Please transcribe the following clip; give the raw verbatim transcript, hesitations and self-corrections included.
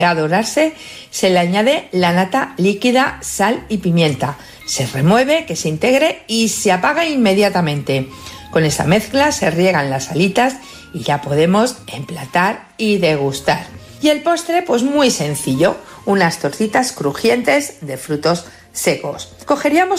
A dorarse se le añade la nata líquida, sal y pimienta. Se remueve, que se integre y se apaga inmediatamente. Con esa mezcla se riegan las alitas y ya podemos emplatar y degustar. Y el postre, pues muy sencillo, unas tortitas crujientes de frutos secos. Cogeríamos